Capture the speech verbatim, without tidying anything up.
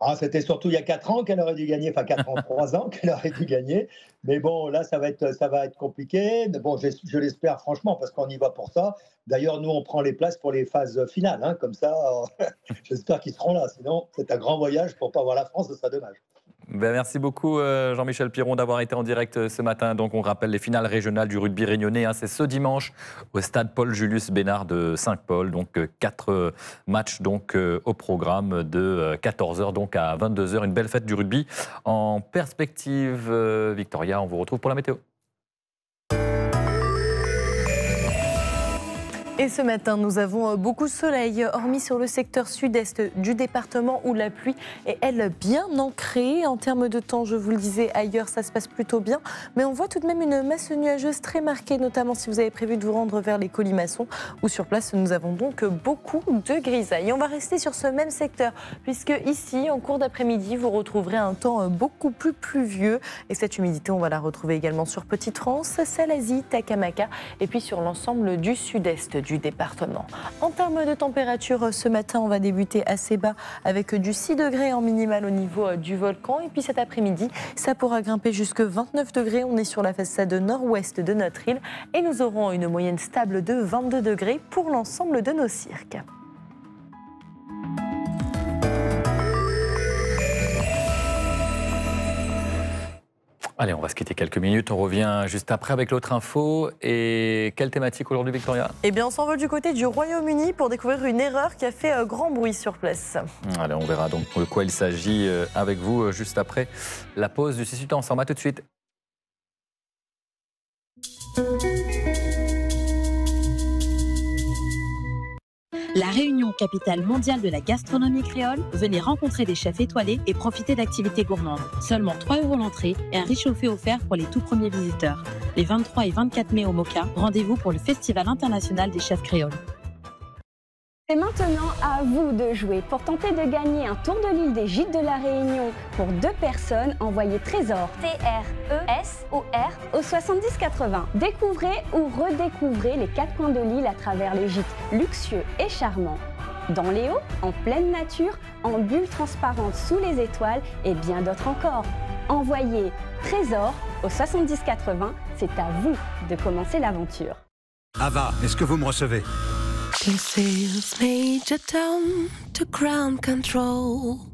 Ah, c'était surtout il y a quatre ans qu'elle aurait dû gagner, enfin quatre ans, trois ans qu'elle aurait dû gagner. Mais bon, là, ça va être, ça va être compliqué. Mais bon, je, je l'espère franchement, parce qu'on y va pour ça. D'ailleurs, nous, on prend les places pour les phases finales. Hein, comme ça, euh, j'espère qu'ils seront là. Sinon, c'est un grand voyage pour ne pas voir la France, ce serait dommage. Ben, merci beaucoup euh, Jean-Michel Piron d'avoir été en direct euh, ce matin. Donc on rappelle les finales régionales du rugby réunionnais. Hein, c'est ce dimanche au stade Paul-Julius Bénard de Saint-Paul. Donc euh, quatre euh, matchs donc, euh, au programme de euh, quatorze heures donc à vingt-deux heures. Une belle fête du rugby en perspective. Euh, Victoria, on vous retrouve pour la météo. Et ce matin, nous avons beaucoup de soleil, hormis sur le secteur sud-est du département où la pluie est, elle, bien ancrée. En termes de temps, je vous le disais, ailleurs, ça se passe plutôt bien. Mais on voit tout de même une masse nuageuse très marquée, notamment si vous avez prévu de vous rendre vers les Colimaçons, où sur place, nous avons donc beaucoup de grisailles. On va rester sur ce même secteur, puisque ici, en cours d'après-midi, vous retrouverez un temps beaucoup plus pluvieux. Et cette humidité, on va la retrouver également sur Petite-France, Salazie, Takamaka, et puis sur l'ensemble du sud-est du département. En termes de température, ce matin, on va débuter assez bas avec du six degrés en minimal au niveau du volcan. Et puis cet après-midi, ça pourra grimper jusque vingt-neuf degrés. On est sur la façade nord-ouest de notre île et nous aurons une moyenne stable de vingt-deux degrés pour l'ensemble de nos cirques. Allez, on va se quitter quelques minutes. On revient juste après avec l'autre info. Et quelle thématique aujourd'hui, Victoria ? Eh bien, on s'envole du côté du Royaume-Uni pour découvrir une erreur qui a fait grand bruit sur place. Allez, on verra donc de quoi il s'agit avec vous juste après la pause du six huit ensemble. À tout de suite. La Réunion, capitale mondiale de la gastronomie créole, venez rencontrer des chefs étoilés et profiter d'activités gourmandes. Seulement trois euros l'entrée et un réchauffé offert pour les tout premiers visiteurs. Les vingt-trois et vingt-quatre mai au Moka, rendez-vous pour le Festival international des chefs créoles. C'est maintenant à vous de jouer. Pour tenter de gagner un tour de l'île des Gîtes de la Réunion pour deux personnes, envoyez Trésor T R E S O R au soixante-dix quatre-vingts. Découvrez ou redécouvrez les quatre coins de l'île à travers les gîtes luxueux et charmants. Dans les hauts, en pleine nature, en bulles transparentes sous les étoiles et bien d'autres encore. Envoyez Trésor au soixante-dix quatre-vingts. C'est à vous de commencer l'aventure. Ava, est-ce que vous me recevez ? This is Major Tom to ground control.